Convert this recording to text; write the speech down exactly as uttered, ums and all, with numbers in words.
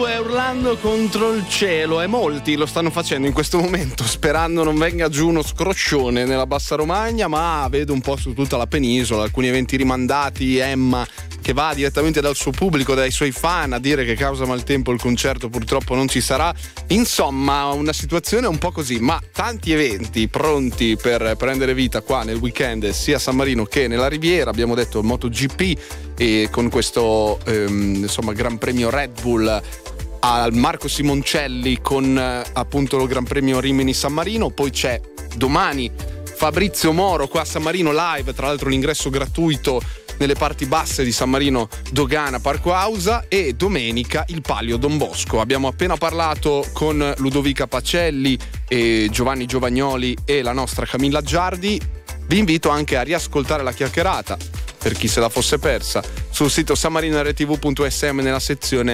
è urlando contro il cielo e molti lo stanno facendo in questo momento, sperando non venga giù uno scroscione nella Bassa Romagna, ma vedo un po' su tutta la penisola alcuni eventi rimandati. Emma che va direttamente dal suo pubblico, dai suoi fan, a dire che causa maltempo il concerto purtroppo non ci sarà. Insomma, una situazione un po' così, ma tanti eventi pronti per prendere vita qua nel weekend sia a San Marino che nella Riviera. Abbiamo detto MotoGP e con questo ehm, insomma Gran Premio Red Bull al Marco Simoncelli con eh, appunto lo Gran Premio Rimini San Marino. Poi c'è domani Fabrizio Moro qua a San Marino live, tra l'altro l'ingresso gratuito nelle parti basse di San Marino Dogana Parco Ausa, e domenica il Palio Don Bosco. Abbiamo appena parlato con Ludovica Pacelli e Giovanni Giovagnoli e la nostra Camilla Giardi. Vi invito anche a riascoltare la chiacchierata, per chi se la fosse persa, sul sito san marino r t v punto s m nella sezione